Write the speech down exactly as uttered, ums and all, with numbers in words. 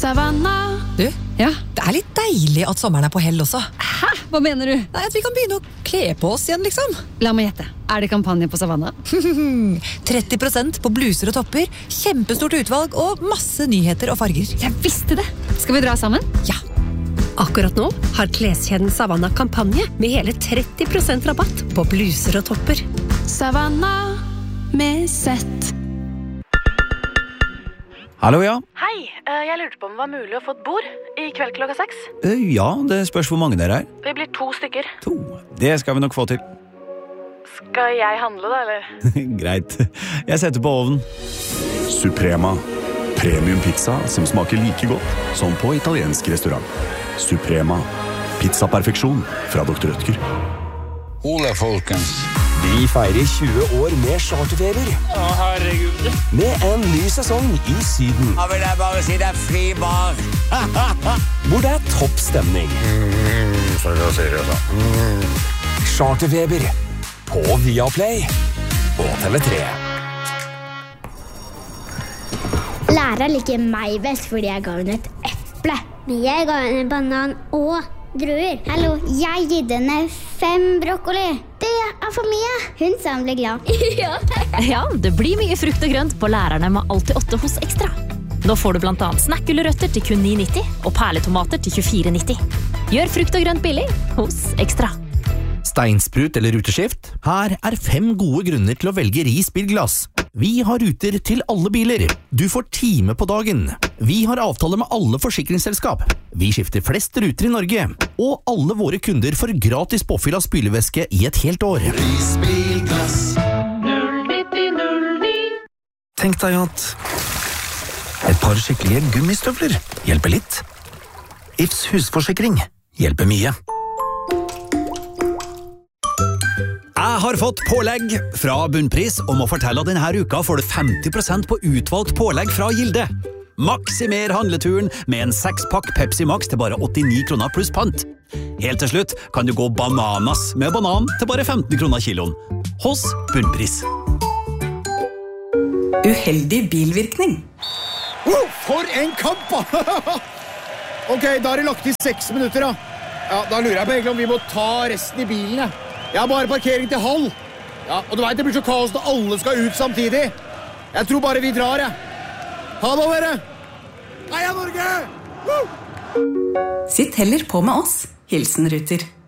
Savanna. Du, ja? Det er litt deilig at sommeren er på hell også. Hæ? Hva mener du? Nei, At vi kan begynne å kle på oss igjen, liksom. La meg gjette. Er det kampanje på Savanna? tretti prosent på bluser og topper, kjempestort utvalg og masse nyheter og farger. Jeg visste det! Skal vi dra sammen? Ja. Akkurat nå har kleskjeden Savanna kampanje med hele tretti prosent rabatt på bluser og topper. Savanna med sett. Hallo, ja. Hei, jeg lurte på om det var mulig å få et bord i kveld klokka seks. Ja, det spørs hvor mange dere er. Vi blir to stykker. To. Det skal vi nok få til. Skal jeg handle da, eller? Greit. Jeg setter på ovnen. Suprema. Premium pizza som smaker like godt som på italiensk restaurant. Suprema. Pizzaperfeksjon fra doktor Rødtger. Ole, folkens. Vi feirer tjue år med charterfeber. Å, herregud. Med en ny sesong i Syden. Da vil jeg bare si det er fri bar. Hvor det er topp stemning. Mm, så er det seriøst, da. Mm. Charterfeber. På Viaplay. Og T V tre. Læreren liker meg best fordi jeg ga henne et eple. Men jeg ga henne en banan og druer. Hallo, jeg gitt henne fem brokkoli. Det er for mye. Hun sa hun ble glad. ja. ja, det blir mye frukt og grønt på lærerne med alltid åtte hos Ekstra. Nå får du blant annet snakkgulrøtter til kun ni nitti og perletomater til tjuefire nitti. Gjør frukt og grønt billig hos Ekstra. Steinsprut eller ruteskift? Her er fem gode grunner til å velge Ris bilglass. Vi har ruter til alle biler. Du får time på dagen. Vi har avtale med alle forsikringsselskap. Vi skifter flest ruter i Norge. Og alle våre kunder får gratis påfyll av spylevæske i et helt år. Ris bilglass. null nitti null ni. Tenk deg at et par skikkelige gummistøvler hjelper litt. Ifs husforsikring hjelper mye. Jeg har fått pålegg fra Bunnpris og må fortelle at denne uka får du femti prosent på utvalgt pålegg fra Gilde. Maksimer handleturen med en sekspakk Pepsi Max til bare åttini kroner pluss pant. Helt til slutt kan du gå bananas med banan til bare femten kroner kiloen. Hos Bunnpris. Uheldig bilvirkning. Oh, for en kamp! Ok, da har det lagt i seks minutter da. Ja, da lurer jeg på egentlig om vi må ta resten i bilen. Ja. Jeg har bare parkering til halv. Ja, og du vet, det blir så kaos når alle skal ut samtidig. Jeg tror bare vi drar, jeg. Ha det, dere! Heia Norge! Woo! Sitt heller på med oss. Hilsen Ruter.